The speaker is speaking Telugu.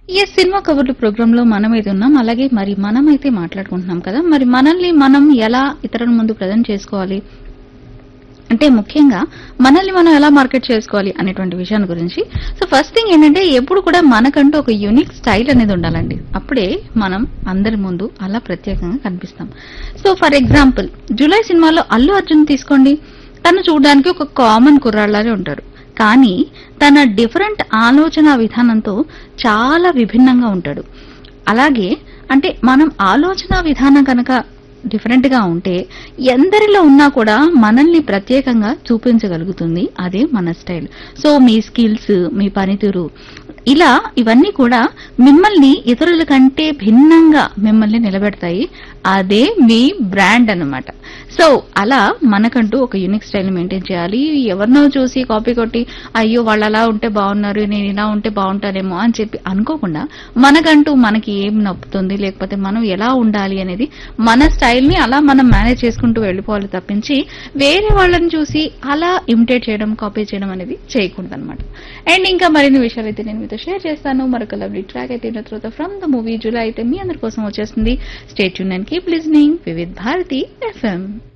ఈ సినిమా కబుర్లు ప్రోగ్రామ్ లో మనమైతే ఉన్నాం. అలాగే మరి మనమైతే మాట్లాడుకుంటున్నాం కదా, మరి మనల్ని మనం ఎలా ఇతరుల ముందు ప్రజెంట్ చేసుకోవాలి అంటే ముఖ్యంగా మనల్ని మనం ఎలా మార్కెట్ చేసుకోవాలి అనేటువంటి విషయాన్ని గురించి. సో ఫస్ట్ థింగ్ ఏంటంటే ఎప్పుడు కూడా మనకంటూ ఒక యూనిక్ స్టైల్ అనేది ఉండాలండి. అప్పుడే మనం అందరి ముందు అలా ప్రత్యేకంగా కనిపిస్తాం. సో ఫర్ ఎగ్జాంపుల్ జూలై సినిమాలో అల్లు అర్జున్ తీసుకోండి. తను చూడడానికి ఒక కామన్ కుర్రాళ్ళనే ఉంటాడు, కానీ తన డిఫరెంట్ ఆలోచన విధానంతో చాలా విభిన్నంగా ఉంటాడు. అలాగే అంటే మనం ఆలోచన విధానం కనుక డిఫరెంట్ గా ఉంటే ఎందరిలో ఉన్నా కూడా మనల్ని ప్రత్యేకంగా చూపించగలుగుతుంది. అదే మన స్టైల్. సో మీ స్కిల్స్, మీ పనితీరు ఇలా ఇవన్నీ కూడా మిమ్మల్ని ఇతరుల కంటే భిన్నంగా మిమ్మల్ని నిలబెడతాయి. అదే మీ బ్రాండ్ అన్నమాట. సో అలా మనకంటూ ఒక యూనిక్ స్టైల్ మెయింటైన్ చేయాలి. ఎవరినో చూసి కాపీ కొట్టి అయ్యో వాళ్ళు అలా ఉంటే బాగున్నారు, నేను ఇలా ఉంటే బాగుంటానేమో అని చెప్పి అనుకోకుండా మనకంటూ మనకి ఏం నప్పుతుంది, లేకపోతే మనం ఎలా ఉండాలి అనేది మన స్టైల్ ని అలా మనం మేనేజ్ చేసుకుంటూ వెళ్ళిపోవాలి తప్పించి వేరే వాళ్ళని చూసి అలా ఇమిటేట్ చేయడం, కాపీ చేయడం అనేది చేయకూడదు అనమాట. అండ్ ఇంకా మరిన్ని విషయాలు అయితే నేను మీతో షేర్ చేస్తాను. మరొక లవ్లీ ట్రాక్ అయితే తర్వాత ఫ్రమ్ ద మూవీ జూలై అయితే మీ అందరి కోసం వచ్చేస్తుంది. Stay tune and keep listening Vividh Bharati FM.